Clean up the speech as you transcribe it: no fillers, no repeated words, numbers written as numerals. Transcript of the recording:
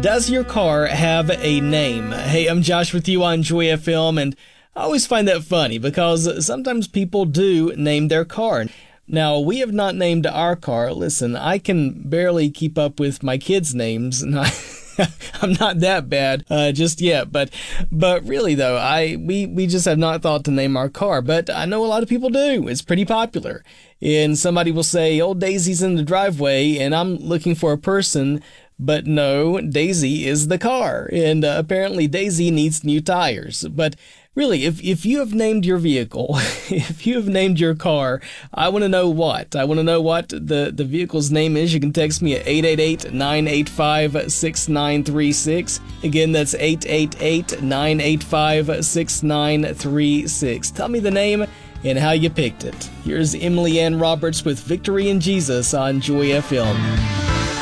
Does your car have a name? Hey, I'm Josh with you on Joy FM, and I always find that funny because sometimes people do name their car. Now, we have not named our car. Listen, I can barely keep up with my kids' names, and I'm not that bad just yet, but really though, we just have not thought to name our car. But I know a lot of people do. It's pretty popular. And somebody will say, "Oh, Daisy's in the driveway," and I'm looking for a person. But no, Daisy is the car, and apparently Daisy needs new tires. But really, if you have named your vehicle, if you have named your car, I want to know what. I want to know what the vehicle's name is. You can text me at 888-985-6936. Again, that's 888-985-6936. Tell me the name and how you picked it. Here's Emily Ann Roberts with Victory in Jesus on Joy FM.